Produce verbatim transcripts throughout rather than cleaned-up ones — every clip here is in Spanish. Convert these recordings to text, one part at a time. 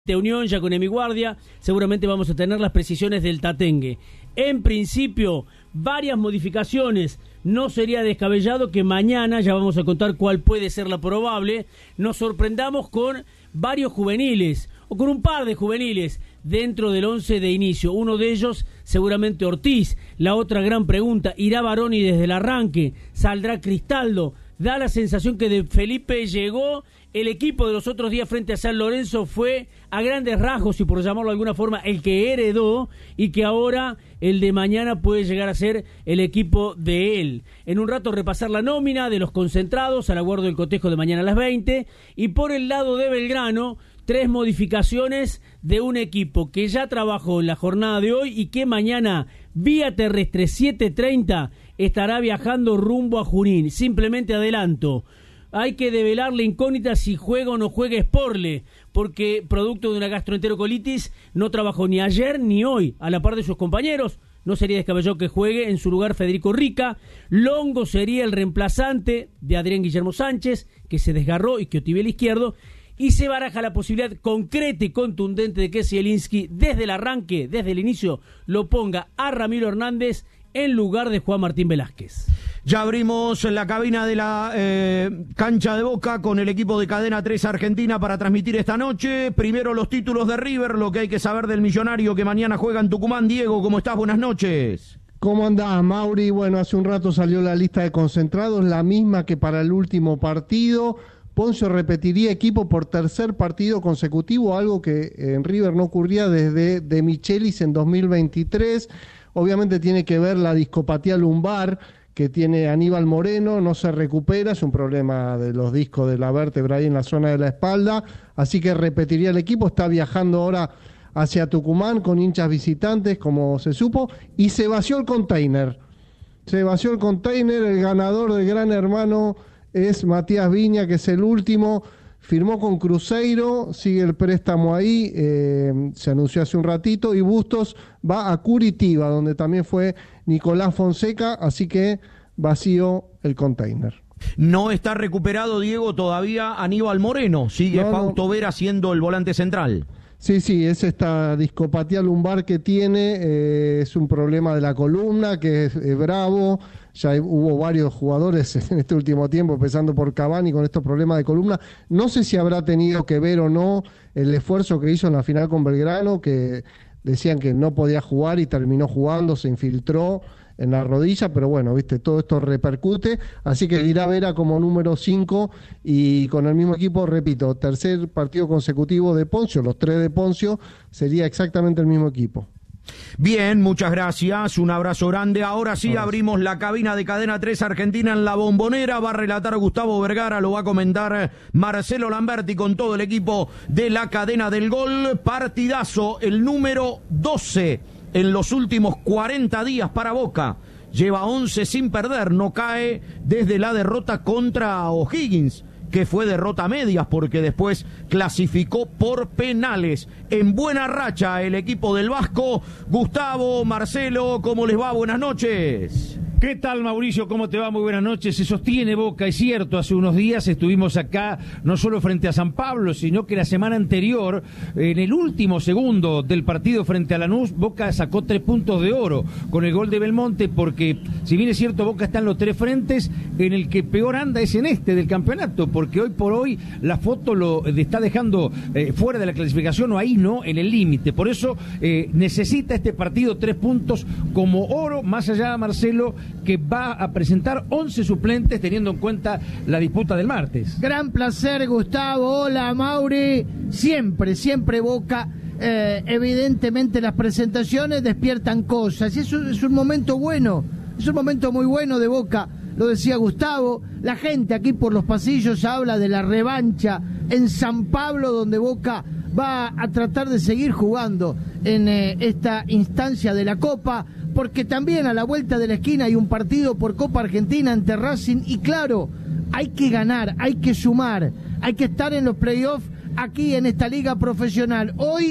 de Unión, ya con Emi Guardia, seguramente vamos a tener las precisiones del Tatengue. En principio, varias modificaciones. No sería descabellado que mañana, ya vamos a contar cuál puede ser la probable, nos sorprendamos con varios juveniles, o con un par de juveniles, dentro del once de inicio. Uno de ellos, seguramente Ortiz. La otra gran pregunta, ¿irá Baroni desde el arranque? ¿Saldrá Cristaldo? Da la sensación que de Felipe llegó. El equipo de los otros días frente a San Lorenzo fue a grandes rasgos, y por llamarlo de alguna forma, el que heredó, y que ahora el de mañana puede llegar a ser el equipo de él. En un rato repasar la nómina de los concentrados al aguardo del cotejo de mañana a las veinte, y por el lado de Belgrano, tres modificaciones de un equipo que ya trabajó en la jornada de hoy y que mañana, vía terrestre siete treinta, estará viajando rumbo a Junín. Simplemente adelanto, hay que develar la incógnita si juega o no juega Sporle, porque producto de una gastroenterocolitis no trabajó ni ayer ni hoy a la par de sus compañeros. No sería descabellado que juegue en su lugar Federico Rica. Longo sería el reemplazante de Adrián Guillermo Sánchez, que se desgarró y que otivó el izquierdo. Y se baraja la posibilidad concreta y contundente de que Zielinski, desde el arranque, desde el inicio, lo ponga a Ramiro Hernández en lugar de Juan Martín Velázquez. Ya abrimos la cabina de la eh, cancha de Boca con el equipo de Cadena tres Argentina para transmitir esta noche. Primero los títulos de River, lo que hay que saber del Millonario que mañana juega en Tucumán. Diego, ¿cómo estás? Buenas noches. ¿Cómo andás, Mauri? Bueno, hace un rato salió la lista de concentrados, la misma que para el último partido. Poncio repetiría equipo por tercer partido consecutivo, algo que en River no ocurría desde De Michelis en dos mil veintitrés. Obviamente tiene que ver la discopatía lumbar que tiene Aníbal Moreno, no se recupera, es un problema de los discos de la vértebra ahí en la zona de la espalda, así que repetiría el equipo. Está viajando ahora hacia Tucumán con hinchas visitantes, como se supo, y se vació el container. Se vació el container, el ganador del Gran Hermano es Matías Viña, que es el último, firmó con Cruzeiro, sigue el préstamo ahí, eh, se anunció hace un ratito, y Bustos va a Curitiba, donde también fue Nicolás Fonseca, así que vacío el container. No está recuperado, Diego, todavía Aníbal Moreno, sigue no, Fausto no. Vera siendo el volante central. Sí, sí, es esta discopatía lumbar que tiene, eh, es un problema de la columna, que es eh, bravo. Ya hubo varios jugadores en este último tiempo, empezando por Cavani, con estos problemas de columna. No sé si habrá tenido que ver o no el esfuerzo que hizo en la final con Belgrano, que decían que no podía jugar y terminó jugando, se infiltró en la rodilla, pero bueno, viste, todo esto repercute, así que irá Vera como número cinco y con el mismo equipo, repito, tercer partido consecutivo de Poncio, los tres de Poncio, sería exactamente el mismo equipo. Bien, muchas gracias, un abrazo grande. Ahora sí Ahora abrimos sí. la cabina de Cadena tres Argentina en La Bombonera. Va a relatar Gustavo Vergara, lo va a comentar Marcelo Lamberti con todo el equipo de la Cadena del Gol. Partidazo, el número doce en los últimos cuarenta días para Boca. Lleva once sin perder, no cae desde la derrota contra O'Higgins, que fue derrota a medias porque después clasificó por penales. En buena racha el equipo del Vasco. Gustavo, Marcelo, ¿cómo les va? Buenas noches. ¿Qué tal, Mauricio? ¿Cómo te va? Muy buenas noches. Se sostiene Boca, es cierto, hace unos días estuvimos acá no solo frente a San Pablo, sino que la semana anterior, en el último segundo del partido frente a Lanús, Boca sacó tres puntos de oro con el gol de Belmonte, porque si bien es cierto, Boca está en los tres frentes, en el que peor anda es en este del campeonato, porque hoy por hoy la foto lo está dejando eh, fuera de la clasificación, o ahí no, en el límite. Por eso eh, necesita este partido tres puntos como oro, más allá, Marcelo, que va a presentar once suplentes teniendo en cuenta la disputa del martes. Gran placer, Gustavo. Hola, Mauri. Siempre, siempre Boca. Eh, evidentemente las presentaciones despiertan cosas. Y eso es un momento bueno. Es un momento muy bueno de Boca. Lo decía Gustavo. La gente aquí por los pasillos habla de la revancha en San Pablo, donde Boca va a tratar de seguir jugando en eh, esta instancia de la Copa, porque también a la vuelta de la esquina hay un partido por Copa Argentina ante Racing, y claro, hay que ganar, hay que sumar, hay que estar en los playoffs aquí en esta liga profesional. Hoy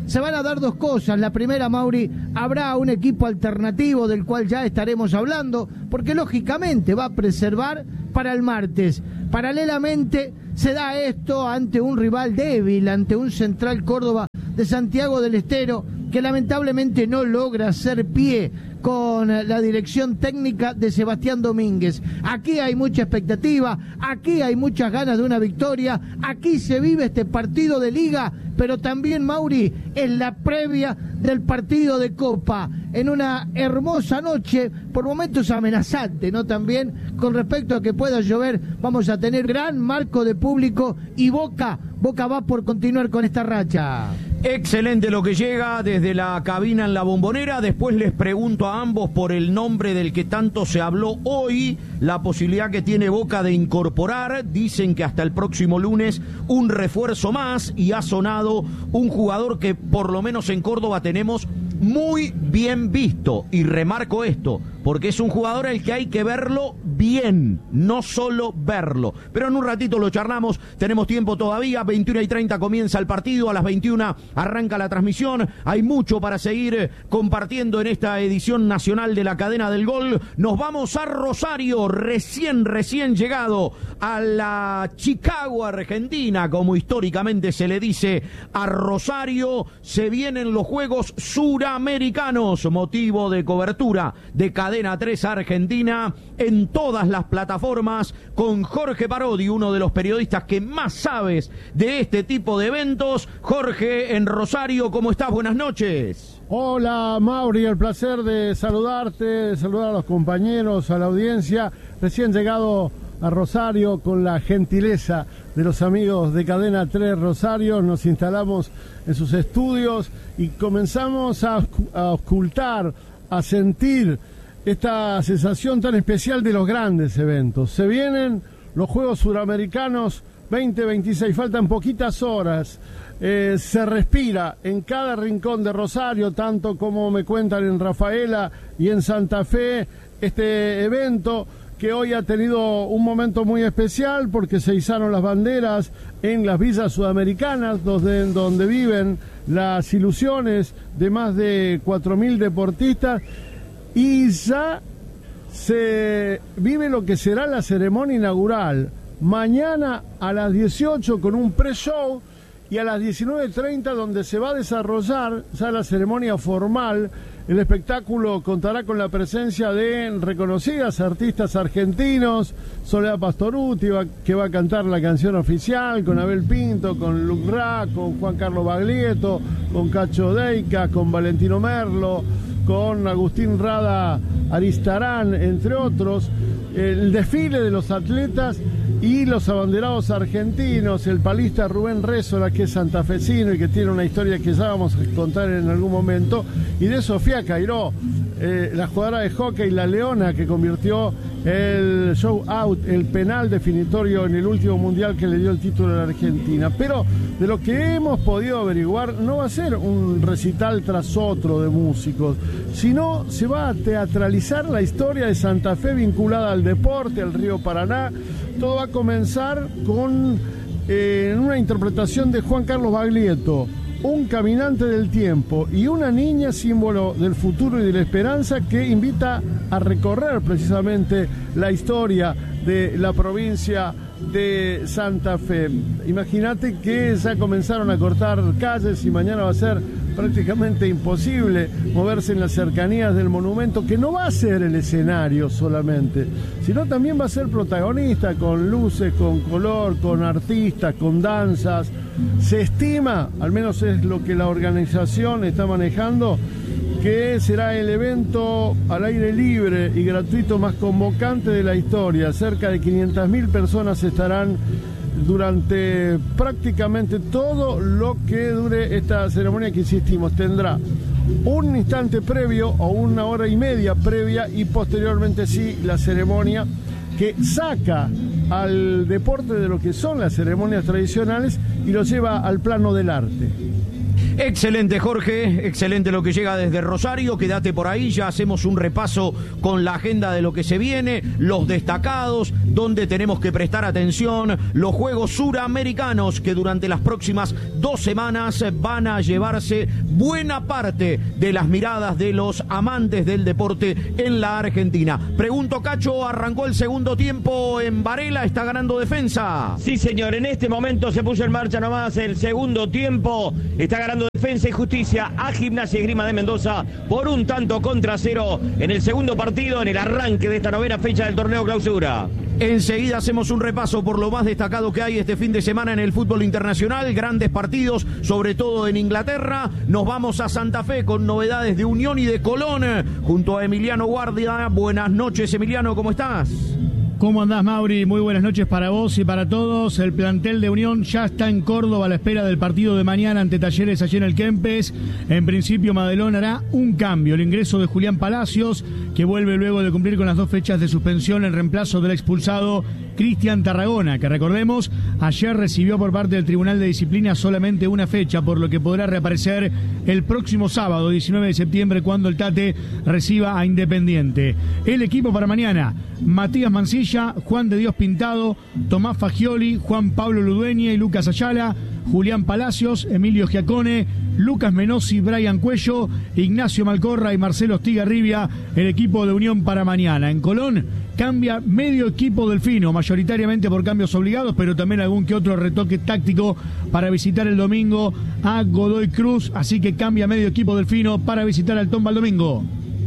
se van a dar dos cosas. La primera, Mauri, habrá un equipo alternativo del cual ya estaremos hablando, porque lógicamente va a preservar para el martes. Paralelamente se da esto ante un rival débil, ante un Central Córdoba de Santiago del Estero, que lamentablemente no logra hacer pie con la dirección técnica de Sebastián Domínguez. Aquí hay mucha expectativa, aquí hay muchas ganas de una victoria, aquí se vive este partido de Liga, pero también, Mauri, es la previa del partido de Copa, en una hermosa noche, por momentos amenazante, ¿no? También con respecto a que pueda llover, vamos a tener gran marco de público y Boca, Boca va por continuar con esta racha. Excelente lo que llega desde la cabina en la Bombonera. Después les pregunto a ambos por el nombre del que tanto se habló hoy, la posibilidad que tiene Boca de incorporar. Dicen que hasta el próximo lunes un refuerzo más, y ha sonado un jugador que por lo menos en Córdoba tenemos muy bien visto, y remarco esto porque es un jugador al que hay que verlo bien, no solo verlo. Pero en un ratito lo charlamos, tenemos tiempo todavía. Veintiuna y treinta comienza el partido, a las veintiuna arranca la transmisión. Hay mucho para seguir compartiendo en esta edición nacional de la Cadena del Gol. Nos vamos a Rosario, recién, recién llegado a la Chicago Argentina, como históricamente se le dice a Rosario. Se vienen los Juegos Suramericanos, motivo de cobertura de Cadena tres Argentina en todas las plataformas, con Jorge Parodi, uno de los periodistas que más sabes de este tipo de eventos. Jorge, en Rosario, ¿cómo estás? Buenas noches. Hola, Mauri, el placer de saludarte, de saludar a los compañeros, a la audiencia. Recién llegado a Rosario, con la gentileza de los amigos de Cadena tres Rosario, nos instalamos en sus estudios y comenzamos a, a ocultar, a sentir esta sensación tan especial de los grandes eventos. Se vienen los Juegos Suramericanos veinte veintiséis, faltan poquitas horas. Eh, se respira en cada rincón de Rosario, tanto como me cuentan en Rafaela y en Santa Fe, este evento que hoy ha tenido un momento muy especial porque se izaron las banderas en las villas sudamericanas, donde, donde viven las ilusiones de más de cuatro mil deportistas, y ya se vive lo que será la ceremonia inaugural mañana a las dieciocho con un pre-show, y a las diecinueve treinta donde se va a desarrollar ya la ceremonia formal. El espectáculo contará con la presencia de reconocidas artistas argentinos, Soledad Pastorutti, que va a cantar la canción oficial, con Abel Pinto, con Luc Ra, con Juan Carlos Baglietto, con Cacho Deica, con Valentino Merlo, con Agustín Rada Aristarán, entre otros. El desfile de los atletas y los abanderados argentinos, el palista Rubén Rézola, que es santafesino y que tiene una historia que ya vamos a contar en algún momento, y de Sofía Cairó, eh, la jugadora de hockey, la Leona, que convirtió el show out, el penal definitorio en el último mundial que le dio el título a la Argentina. Pero de lo que hemos podido averiguar, no va a ser un recital tras otro de músicos, sino se va a teatralizar la historia de Santa Fe vinculada al deporte, al río Paraná. Todo va a comenzar con eh, una interpretación de Juan Carlos Baglietto, un caminante del tiempo y una niña, símbolo del futuro y de la esperanza, que invita a recorrer precisamente la historia de la provincia de Santa Fe. Imagínate que ya comenzaron a cortar calles y mañana va a ser prácticamente imposible moverse en las cercanías del monumento, que no va a ser el escenario solamente, sino también va a ser protagonista, con luces, con color, con artistas, con danzas. Se estima, al menos es lo que la organización está manejando, que será el evento al aire libre y gratuito más convocante de la historia. Cerca de quinientas mil personas estarán durante prácticamente todo lo que dure esta ceremonia, que insistimos, tendrá un instante previo o una hora y media previa, y posteriormente sí la ceremonia, que saca al deporte de lo que son las ceremonias tradicionales y lo lleva al plano del arte. Excelente, Jorge, excelente lo que llega desde Rosario. Quédate por ahí, ya hacemos un repaso con la agenda de lo que se viene, los destacados, donde tenemos que prestar atención, los Juegos Suramericanos, que durante las próximas dos semanas van a llevarse buena parte de las miradas de los amantes del deporte en la Argentina. Pregunto, Cacho, ¿arrancó el segundo tiempo en Varela? ¿Está ganando Defensa? Sí, señor, en este momento se puso en marcha nomás el segundo tiempo. Está ganando Defensa y Justicia a Gimnasia y Esgrima de Mendoza por un tanto contra cero en el segundo partido, en el arranque de esta novena fecha del torneo Clausura. Enseguida hacemos un repaso por lo más destacado que hay este fin de semana en el fútbol internacional. Grandes partidos, sobre todo en Inglaterra. Nos vamos a Santa Fe con novedades de Unión y de Colón, junto a Emiliano Guardia. Buenas noches, Emiliano, ¿cómo estás? ¿Cómo andás, Mauri? Muy buenas noches para vos y para todos. El plantel de Unión ya está en Córdoba a la espera del partido de mañana ante Talleres allí en el Kempes. En principio, Madelón hará un cambio, el ingreso de Julián Palacios, que vuelve luego de cumplir con las dos fechas de suspensión en reemplazo del expulsado Cristian Tarragona, que recordemos, ayer recibió por parte del Tribunal de Disciplina solamente una fecha, por lo que podrá reaparecer el próximo sábado, diecinueve de septiembre, cuando el Tate reciba a Independiente. El equipo para mañana: Matías Mancilla, Juan de Dios Pintado, Tomás Fagioli, Juan Pablo Ludueña y Lucas Ayala, Julián Palacios, Emilio Giacone, Lucas Menossi, Brian Cuello, Ignacio Malcorra y Marcelo Estigarribia, el equipo de Unión para mañana. En Colón cambia medio equipo delfino, mayoritariamente por cambios obligados, pero también algún que otro retoque táctico para visitar el domingo a Godoy Cruz, así que cambia medio equipo delfino para visitar al Tomba el domingo.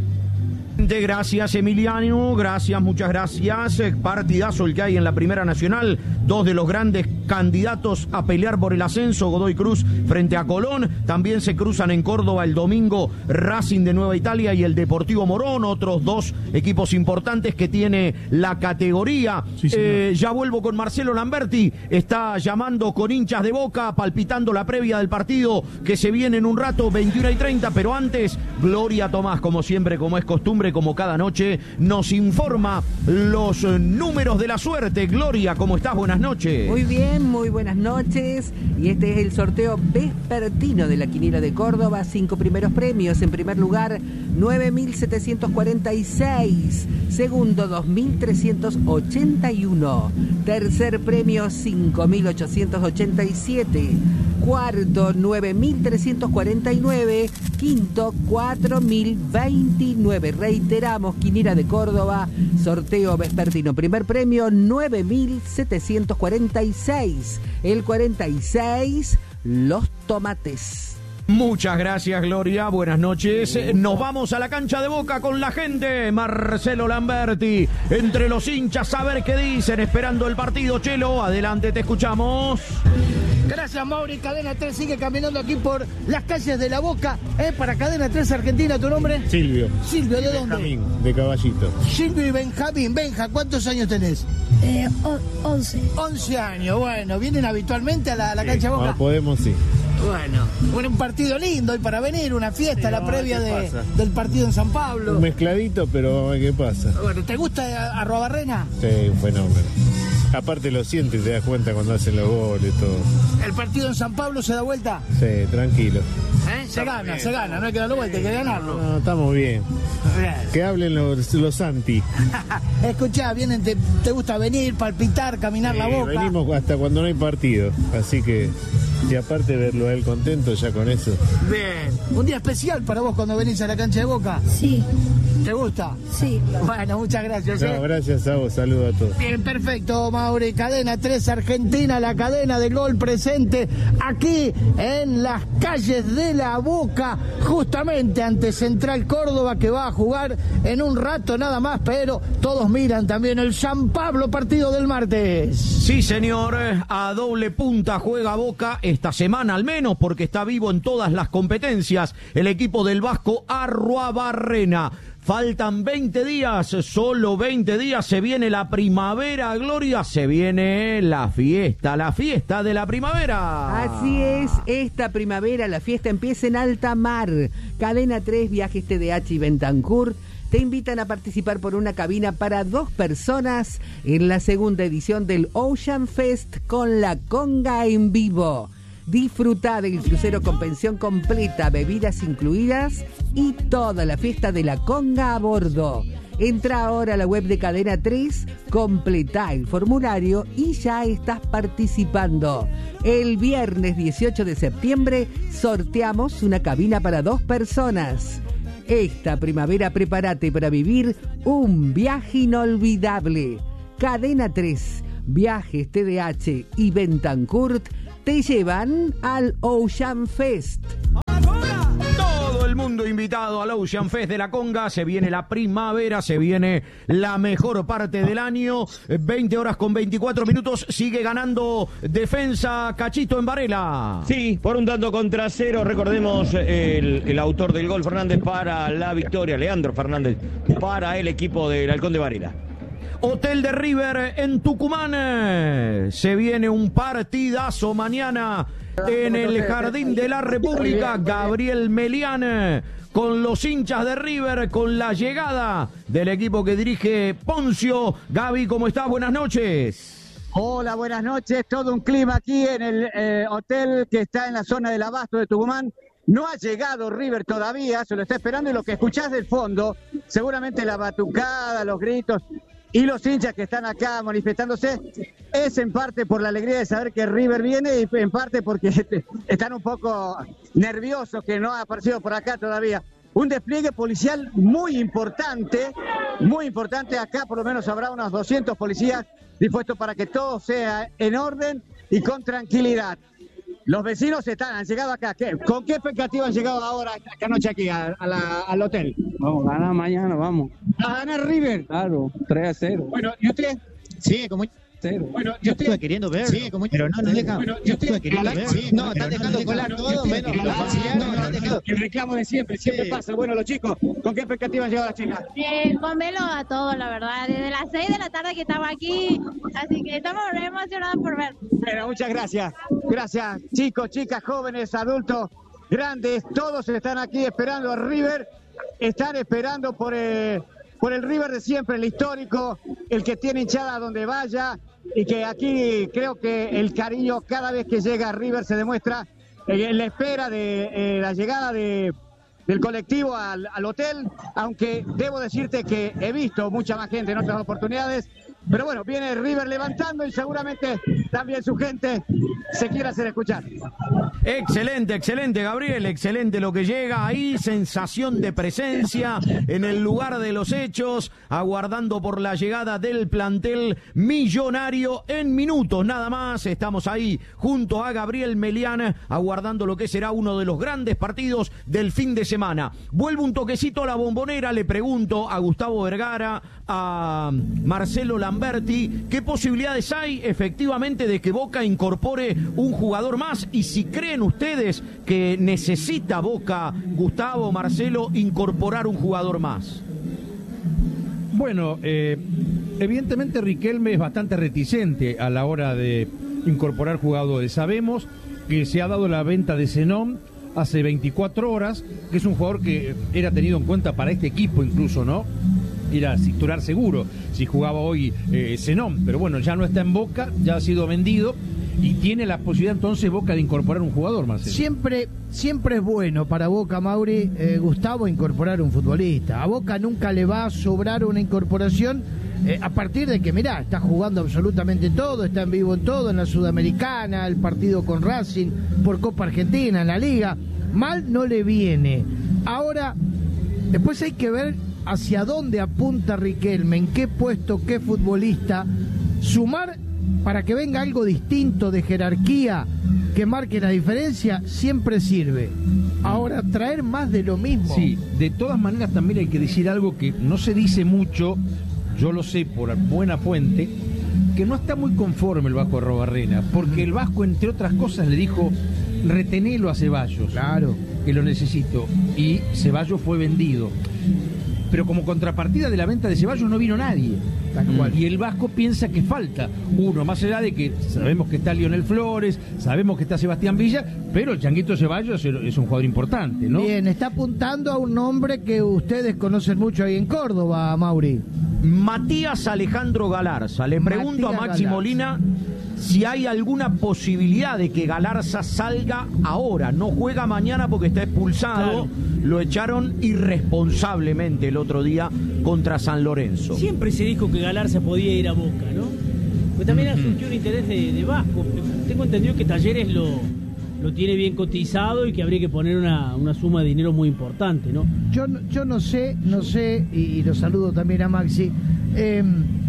Gracias, Emiliano, gracias, muchas gracias. Partidazo el que hay en la Primera Nacional, dos de los grandes candidatos a pelear por el ascenso, Godoy Cruz frente a Colón. También se cruzan en Córdoba el domingo Racing de Nueva Italia y el Deportivo Morón, otros dos equipos importantes que tiene la categoría. Sí, eh, ya vuelvo con Marcelo Lamberti, está llamando con hinchas de Boca, palpitando la previa del partido que se viene en un rato, veintiuna y treinta, pero antes, Gloria Tomás, como siempre, como es costumbre, como cada noche, nos informa los números de la suerte. Gloria, ¿cómo estás? Buenas noches. Muy bien, muy buenas noches. Y este es el sorteo vespertino de la Quiniela de Córdoba. Cinco primeros premios. En primer lugar, nueve mil setecientos cuarenta y seis. Segundo, dos mil trescientos ochenta y uno. Tercer premio, cinco mil ochocientos ochenta y siete. Cuarto, nueve mil trescientos cuarenta y nueve. Quinto, cuatro mil veintinueve. Reiteramos, Quiniela de Córdoba, sorteo vespertino. Primer premio, nueve mil setecientos cuarenta y seis. El cuarenta y seis, los tomates. Muchas gracias, Gloria. Buenas noches. Nos vamos a la cancha de Boca con la gente. Marcelo Lamberti, entre los hinchas, a ver qué dicen, esperando el partido. Chelo, adelante, te escuchamos. Gracias, Mauri. Cadena tres sigue caminando aquí por las calles de La Boca. ¿Eh? Para Cadena tres Argentina, ¿tu nombre? Silvio. Silvio, ¿de dónde? Benjamín, de Caballito. Silvio y Benjamín. Benja, ¿cuántos años tenés? Eh, once. once años, bueno. ¿Vienen habitualmente a la, a la sí, cancha de Boca? No, podemos, sí. Bueno, bueno, un partido lindo hoy para venir, una fiesta, sí, la previa de, del partido en San Pablo. Un mezcladito, pero vamos a ver qué pasa. Bueno, ¿te gusta Arruabarrena? Sí, un fenómeno. Aparte lo sientes y te das cuenta cuando hacen los goles, todo. ¿El partido en San Pablo se da vuelta? Sí, tranquilo. ¿Eh? Se gana, bien. se gana, no hay que darle vuelta, hay que ganarlo. No, estamos bien. bien. Que hablen los, los Santi. Escuchá, vienen, te, te gusta venir, palpitar, caminar sí, la Boca. Venimos hasta cuando no hay partido, así que... Y aparte verlo a él contento, ya con eso. Bien. ¿Un día especial para vos cuando venís a la cancha de Boca? Sí. ¿Te gusta? Sí. Bueno, muchas gracias. No, ¿eh? gracias a vos, saludos a todos. Bien, perfecto, Mauri. Cadena tres Argentina, la cadena de gol presente aquí en las calles de La Boca, justamente ante Central Córdoba, que va a jugar en un rato nada más, pero todos miran también el San Pablo, partido del martes. Sí, señor, a doble punta juega Boca esta semana al menos, porque está vivo en todas las competencias el equipo del Vasco Arruabarrena. Faltan veinte días, solo veinte días, se viene la primavera, Gloria, se viene la fiesta, la fiesta de la primavera. Así es, esta primavera la fiesta empieza en alta mar. Cadena tres, Viajes T D H y Bentancur te invitan a participar por una cabina para dos personas en la segunda edición del Ocean Fest con la conga en vivo. Disfruta del crucero con pensión completa, bebidas incluidas y toda la fiesta de la conga a bordo. Entra ahora a la web de Cadena tres, completa el formulario y ya estás participando. El viernes dieciocho de septiembre sorteamos una cabina para dos personas. Esta primavera prepárate para vivir un viaje inolvidable. Cadena tres, Viajes T D H y Bentancourt te llevan al Ocean Fest. Todo el mundo invitado al Ocean Fest de la Conga. Se viene la primavera, se viene la mejor parte del año. veinte horas con veinticuatro minutos. Sigue ganando Defensa Cachito en Varela. Sí, por un tanto contra cero. Recordemos el, el autor del gol, Fernández, para la victoria. Leandro Fernández, para el equipo del Halcón de Varela. Hotel de River en Tucumán. Se viene un partidazo mañana en el Jardín de la República. Gabriel Melián con los hinchas de River, con la llegada del equipo que dirige Poncio. Gaby, ¿cómo estás? Buenas noches. Hola, buenas noches. Todo un clima aquí en el eh, hotel que está en la zona del Abasto de Tucumán. No ha llegado River todavía, se lo está esperando, y lo que escuchás del fondo, seguramente la batucada, los gritos y los hinchas que están acá manifestándose, es en parte por la alegría de saber que River viene y en parte porque están un poco nerviosos que no ha aparecido por acá todavía. Un despliegue policial muy importante, muy importante. Acá por lo menos habrá unos doscientos policías dispuestos para que todo sea en orden y con tranquilidad. Los vecinos están, han llegado acá. ¿Qué? ¿Con qué expectativa han llegado ahora, esta noche aquí a, a la, al hotel? Vamos a ganar mañana, vamos. ¿A ganar River? Claro, tres a cero. Bueno, ¿y usted? Sí, como cero. Bueno, yo estoy queriendo ver. Sí, como pero no nos dejan. Bueno, yo estoy queriendo ver. Sí, no, están dejando colar todo, menos los auxiliares. El reclamo de siempre, siempre pasa. Bueno, los chicos, ¿con qué expectativa han llegado las chicas? Eh, con velo a todo, la verdad. Desde las seis de la tarde que estamos aquí, así que estamos re emocionados por ver. Bueno, muchas gracias. Gracias, chicos, chicas, jóvenes, adultos, grandes, todos están aquí esperando a River. Están esperando por el, por el River de siempre, el histórico, el que tiene hinchada donde vaya, y que aquí creo que el cariño cada vez que llega a River se demuestra en la espera de eh, la llegada de, del colectivo al, al hotel, aunque debo decirte que he visto mucha más gente en otras oportunidades. Pero bueno, viene River levantando y seguramente también su gente se quiere hacer escuchar. Excelente, excelente, Gabriel, excelente lo que llega ahí, sensación de presencia en el lugar de los hechos, aguardando por la llegada del plantel millonario en minutos nada más. Estamos ahí junto a Gabriel Melián, aguardando lo que será uno de los grandes partidos del fin de semana. Vuelvo un toquecito a la Bombonera, le pregunto a Gustavo Vergara, a Marcelo Lamberti, ¿qué posibilidades hay efectivamente de que Boca incorpore un jugador más? Y si creen ustedes que necesita Boca, Gustavo, Marcelo, incorporar un jugador más. Bueno, eh, evidentemente Riquelme es bastante reticente a la hora de incorporar jugadores. Sabemos que se ha dado la venta de Zenón hace veinticuatro horas, que es un jugador que era tenido en cuenta para este equipo incluso, ¿no? Era titular seguro si jugaba hoy eh, Zenón, pero bueno, ya no está en Boca, ya ha sido vendido y tiene la posibilidad entonces Boca de incorporar un jugador, Marcelo. Siempre, siempre es bueno para Boca, Mauri, eh, Gustavo, incorporar un futbolista. A Boca nunca le va a sobrar una incorporación eh, a partir de que, mirá, está jugando absolutamente todo, está en vivo en todo, en la Sudamericana, el partido con Racing, por Copa Argentina, en la Liga. Mal no le viene. Ahora, después hay que ver hacia dónde apunta Riquelme, en qué puesto, qué futbolista, sumar para que venga algo distinto de jerarquía que marque la diferencia, siempre sirve. Ahora, traer más de lo mismo. Sí, de todas maneras también hay que decir algo que no se dice mucho, yo lo sé por buena fuente, que no está muy conforme el Vasco Arrobarrena, porque el Vasco, entre otras cosas, le dijo, retenelo a Ceballos, claro, que lo necesito, y Ceballos fue vendido. Pero como contrapartida de la venta de Ceballos no vino nadie. Mm. Y el Vasco piensa que falta uno, más allá de que sabemos que está Lionel Flores, sabemos que está Sebastián Villa, pero el Changuito Ceballos es un jugador importante, ¿no? Bien, está apuntando a un nombre que ustedes conocen mucho ahí en Córdoba, Mauri. Matías Alejandro Galarza. Le pregunto Matías a Maxi Galarza. Molina si hay alguna posibilidad de que Galarza salga ahora. No juega mañana porque está expulsado. Claro. Lo echaron irresponsablemente el otro día contra San Lorenzo. Siempre se dijo que Galarza podía ir a Boca, ¿no? Pues también uh-huh. surgió un interés de, de Vasco. Tengo entendido que Talleres lo, lo tiene bien cotizado y que habría que poner una, una suma de dinero muy importante, ¿no? Yo, yo no sé, no sé, y, y lo saludo también a Maxi. Eh,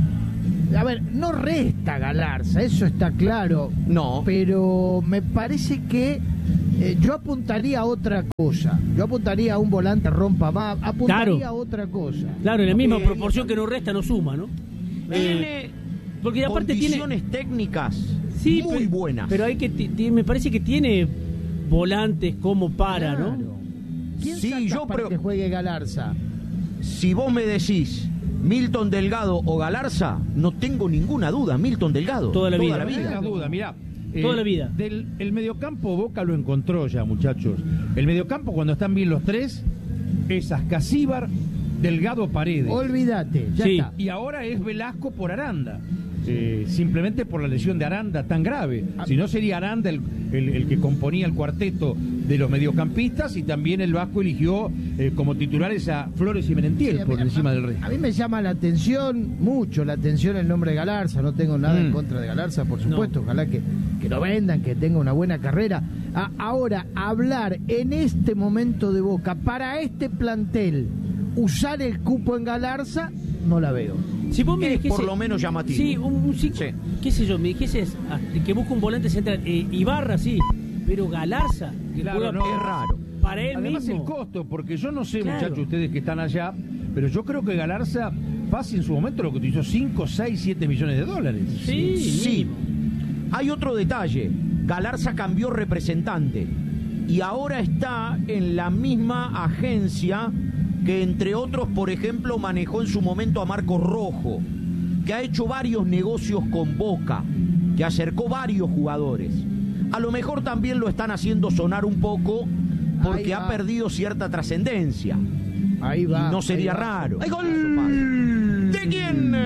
a ver, no resta Galarza, eso está claro. No. Pero me parece que eh, yo apuntaría a otra cosa. Yo apuntaría a un volante rompa más, apuntaría claro. a otra cosa. Claro, en la misma eh, proporción que no resta, no suma, ¿no? Tiene... Eh, Porque aparte condiciones tiene técnicas sí, muy pero, buenas. Pero hay que t- me parece que tiene volantes como para, claro. ¿no? ¿Quién sí, yo para pero que juegue Galarza? Si vos me decís Milton Delgado o Galarza, no tengo ninguna duda, Milton Delgado. Toda la vida. Toda la vida. duda, mirá. Toda eh, la vida. Del, el mediocampo Boca lo encontró ya, muchachos. El mediocampo, cuando están bien los tres, es Ascasíbar, Delgado, Paredes. Olvídate, ya sí. está. Y ahora es Velasco por Aranda. Eh, simplemente por la lesión de Aranda tan grave. Si no, sería Aranda el, el, el que componía el cuarteto de los mediocampistas, y también el Vasco eligió eh, como titulares a Flores y Merentiel, sí, por mí, encima a, del resto. A mí me llama la atención, mucho la atención el nombre de Galarza. No tengo nada mm. en contra de Galarza, por supuesto. No. Ojalá que, que lo vendan, que tenga una buena carrera. A, ahora, hablar en este momento de Boca para este plantel, usar el cupo en Galarza, no la veo. Si vos me dijese, por lo menos llamativo. Sí, un, un sí. qué sé yo, me dijese que busca un volante central, eh, Ibarra sí, pero Galarza, que claro, juega no, es raro. Para él Además mismo. el costo, porque yo no sé, claro. muchachos, ustedes que están allá, pero yo creo que Galarza fácil en su momento lo que utilizó cinco, seis, siete millones de dólares. Sí, sí. sí. Hay otro detalle. Galarza cambió representante y ahora está en la misma agencia que, entre otros, por ejemplo, manejó en su momento a Marcos Rojo, que ha hecho varios negocios con Boca, que acercó varios jugadores. A lo mejor también lo están haciendo sonar un poco porque ha perdido cierta trascendencia. Ahí va. Y no sería ahí raro. ¡Hay gol! ¿De quién?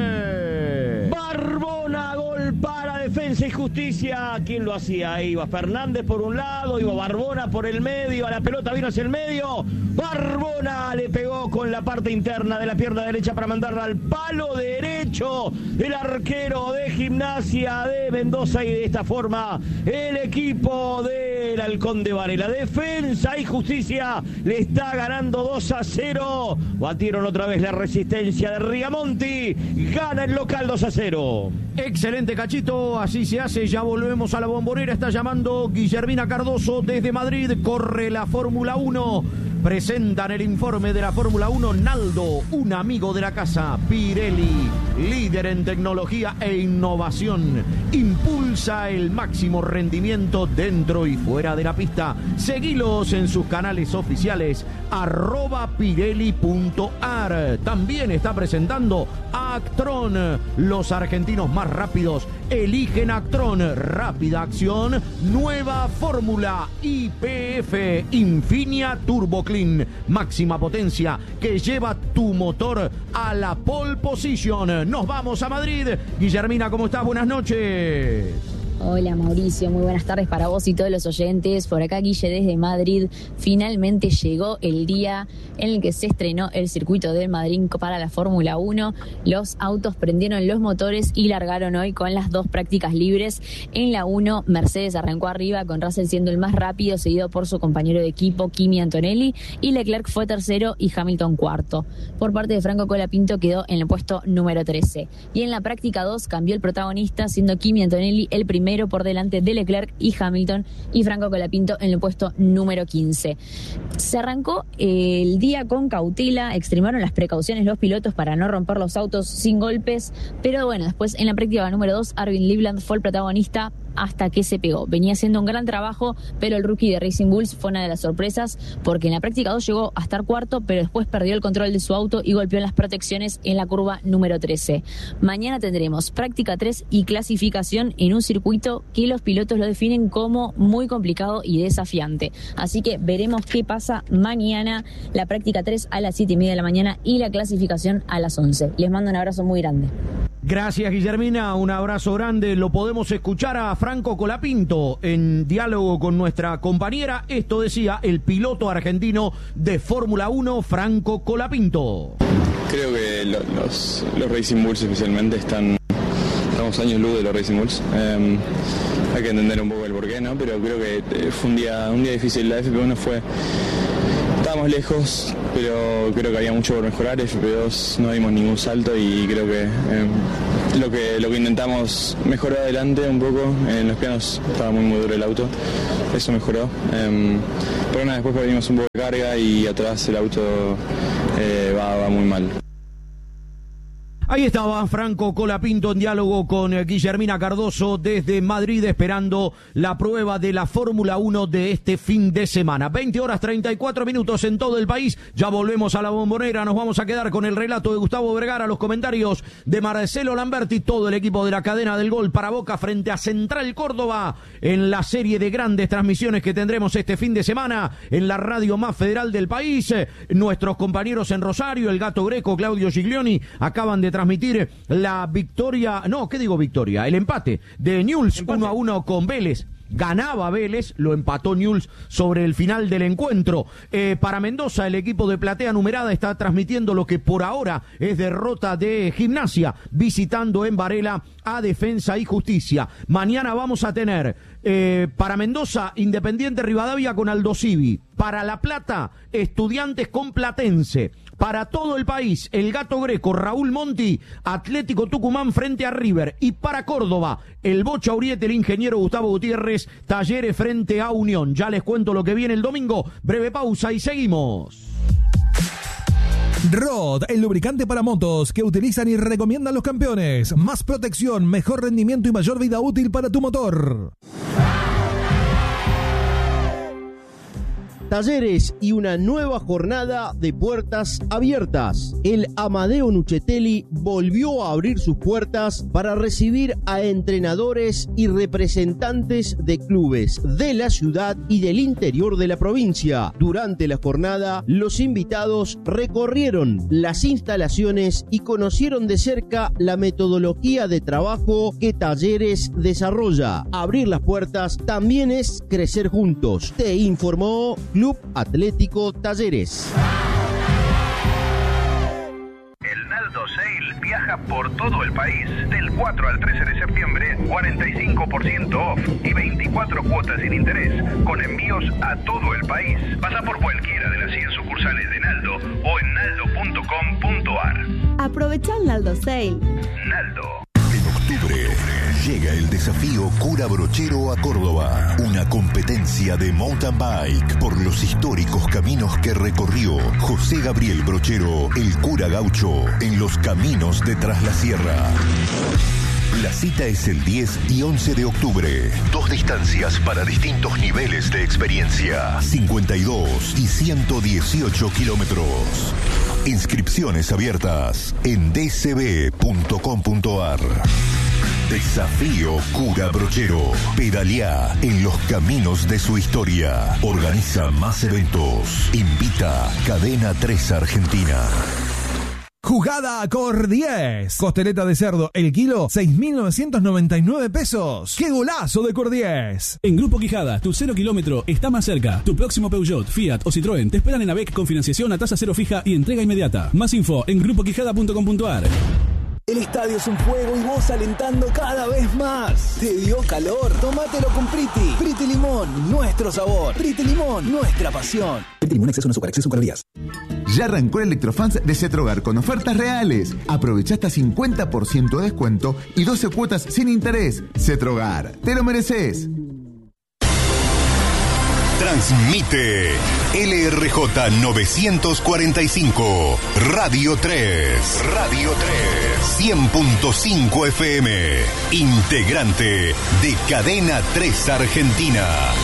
Barbona, gol para Defensa y Justicia. ¿Quién lo hacía? Ahí iba Fernández por un lado, iba Barbona por el medio, a la pelota vino hacia el medio. Barbona le pegó con la parte interna de la pierna derecha para mandarla al palo derecho del arquero de Gimnasia de Mendoza, y de esta forma el equipo del Halcón de Varela, Defensa y Justicia, le está ganando dos a cero. Batieron otra vez la resistencia de Rigamonti, gana el local dos a cero. Excelente, Cachito, así se hace. Ya volvemos a la Bombonera. Está llamando Guillermina Cardoso desde Madrid. Corre la Fórmula uno. Presentan el informe de la Fórmula uno Naldo, un amigo de la casa. Pirelli, líder en tecnología e innovación, impulsa el máximo rendimiento dentro y fuera de la pista. Seguilos en sus canales oficiales, arroba pirelli.ar. También está presentando Actron. Los argentinos más rápidos eligen Actron. Rápida acción, nueva fórmula I P F Infinia Turbo Clean, máxima potencia que lleva tu motor a la pole position. Nos vamos a Madrid. Guillermina, ¿cómo estás? Buenas noches. Hola Mauricio, muy buenas tardes para vos y todos los oyentes. Por acá Guille desde Madrid. Finalmente llegó el día en el que se estrenó el circuito del Madrid para la Fórmula uno. Los autos prendieron los motores y largaron hoy con las dos prácticas libres. En la uno, Mercedes arrancó arriba, con Russell siendo el más rápido, seguido por su compañero de equipo Kimi Antonelli, y Leclerc fue tercero y Hamilton cuarto. Por parte de Franco Colapinto quedó en el puesto número trece. Y en la práctica dos cambió el protagonista, siendo Kimi Antonelli el primero por delante de Leclerc y Hamilton, y Franco Colapinto en el puesto número quince. Se arrancó el día con cautela, extremaron las precauciones los pilotos para no romper los autos sin golpes, pero bueno, después en la práctica número dos, Arvin Livland fue el protagonista hasta que se pegó. Venía haciendo un gran trabajo, pero el rookie de Racing Bulls fue una de las sorpresas, porque en la práctica dos llegó a estar cuarto, pero después perdió el control de su auto y golpeó en las protecciones en la curva número trece. Mañana tendremos práctica tres y clasificación en un circuito que los pilotos lo definen como muy complicado y desafiante. Así que veremos qué pasa mañana. La práctica tres a las siete y media de la mañana y la clasificación a las once. Les mando un abrazo muy grande. Gracias, Guillermina, un abrazo grande. Lo podemos escuchar a Franco Colapinto en diálogo con nuestra compañera. Esto decía el piloto argentino de Fórmula uno, Franco Colapinto. Creo que lo, los, los Racing Bulls especialmente están, estamos años luz de los Racing Bulls. Eh, hay que entender un poco el porqué, ¿no? Pero creo que fue un día, un día difícil. La F P uno fue... Estábamos lejos, pero creo que había mucho por mejorar. F P dos no dimos ningún salto y creo que eh, lo que lo que intentamos mejorar adelante un poco. En los pianos estaba muy muy duro el auto, eso mejoró. Eh, pero nada, después perdimos un poco de carga y atrás el auto eh, va, va muy mal. Ahí estaba Franco Colapinto en diálogo con Guillermina Cardoso desde Madrid, esperando la prueba de la Fórmula uno de este fin de semana. veinte horas treinta y cuatro minutos en todo el país. Ya volvemos a la Bombonera. Nos vamos a quedar con el relato de Gustavo Vergara, los comentarios de Marcelo Lamberti, todo el equipo de la cadena del gol para Boca frente a Central Córdoba en la serie de grandes transmisiones que tendremos este fin de semana en la radio más federal del país. Nuestros compañeros en Rosario, el Gato Greco, Claudio Giglioni, acaban de transmitir la victoria, no, ¿qué digo victoria? El empate de Newell's uno a uno con Vélez. Ganaba Vélez, lo empató Newell's sobre el final del encuentro. Eh, para Mendoza, el equipo de Platea Numerada está transmitiendo lo que por ahora es derrota de Gimnasia, visitando en Varela a Defensa y Justicia. Mañana vamos a tener eh, para Mendoza, Independiente Rivadavia con Aldo Civi. Para La Plata, Estudiantes con Platense. Para todo el país, el Gato Greco, Raúl Monti, Atlético Tucumán frente a River. Y para Córdoba, el Bocha Uriete, el ingeniero Gustavo Gutiérrez, Talleres frente a Unión. Ya les cuento lo que viene el domingo. Breve pausa y seguimos. Rod, el lubricante para motos que utilizan y recomiendan los campeones. Más protección, mejor rendimiento y mayor vida útil para tu motor. Talleres y una nueva jornada de puertas abiertas. El Amadeo Nuccetelli volvió a abrir sus puertas para recibir a entrenadores y representantes de clubes de la ciudad y del interior de la provincia. Durante la jornada, los invitados recorrieron las instalaciones y conocieron de cerca la metodología de trabajo que Talleres desarrolla. Abrir las puertas también es crecer juntos. Te informó Club Atlético Talleres. El Naldo Sale viaja por todo el país. Del cuatro al trece de septiembre, cuarenta y cinco por ciento off y veinticuatro cuotas sin interés, con envíos a todo el país. Pasa por cualquiera de las cien sucursales de Naldo o en naldo punto com punto ar. Aprovecha el Naldo Sale. Naldo. En octubre llega el desafío Cura Brochero a Córdoba, una competencia de mountain bike por los históricos caminos que recorrió José Gabriel Brochero, el cura gaucho, en los caminos de Tras la Sierra. La cita es el diez y once de octubre. Dos distancias para distintos niveles de experiencia. cincuenta y dos y ciento dieciocho kilómetros. Inscripciones abiertas en d c b punto com punto ar. Desafío Cura Brochero. Pedaleá en los caminos de su historia. Organiza más eventos. Invita Cadena tres Argentina. Jugada a Cor diez. Costeleta de cerdo, el kilo, seis mil novecientos noventa y nueve pesos. ¡Qué golazo de Cor diez! En Grupo Quijada, tu cero kilómetro está más cerca. Tu próximo Peugeot, Fiat o Citroën te esperan en AVEC con financiación a tasa cero fija y entrega inmediata. Más info en grupo quijada punto com punto ar. El estadio es un fuego y vos alentando cada vez más. ¿Te dio calor? Tómatelo con Priti. Priti Limón, nuestro sabor. Priti Limón, nuestra pasión. Priti Limón, exceso no azúcar, exceso calorías. Ya arrancó el Electrofans de Cetrogar con ofertas reales. Aprovecha hasta cincuenta por ciento de descuento y doce cuotas sin interés. Cetrogar, te lo mereces. Transmite L R J novecientos cuarenta y cinco, Radio tres. Radio tres. cien punto cinco F M. Integrante de Cadena tres Argentina.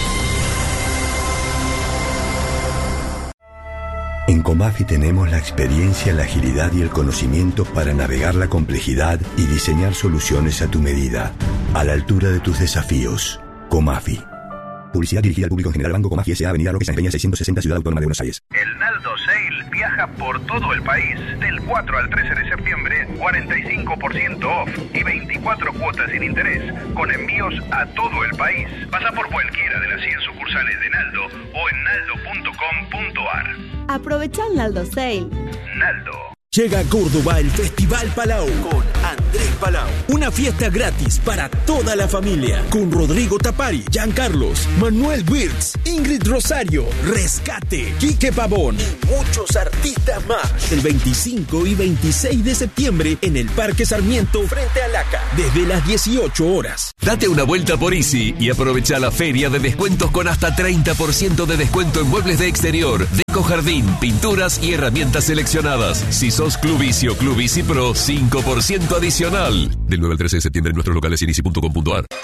En Comafi tenemos la experiencia, la agilidad y el conocimiento para navegar la complejidad y diseñar soluciones a tu medida, a la altura de tus desafíos. Comafi. Publicidad dirigida al público en general. Banco Comafi S A. Avenida Roque San Peña seiscientos sesenta, Ciudad Autónoma de Buenos Aires. El Naldo Sale viaja viaja por todo el país. Del cuatro al trece de septiembre, cuarenta y cinco por ciento off y veinticuatro cuotas sin interés, con envíos a todo el país. Pasa por cualquiera de las cien sucursales de Naldo o en naldo punto com punto ar. Aprovecha el Naldo Sale. Naldo. Llega a Córdoba el Festival Palau con Andrés Palau. Una fiesta gratis para toda la familia. Con Rodrigo Tapari, Giancarlos, Manuel Wirtz, Ingrid Rosario, Rescate, Quique Pavón y muchos artistas más. El veinticinco y veintiséis de septiembre en el Parque Sarmiento frente a Laca. Desde las dieciocho horas. Date una vuelta por Easy y aprovecha la feria de descuentos con hasta treinta por ciento de descuento en muebles de exterior, deco jardín, pinturas y herramientas seleccionadas. Si sos Club Easy o Club Easy Pro, cinco por ciento adicional. Del nueve al trece de septiembre en nuestros locales y en easy punto com punto ar.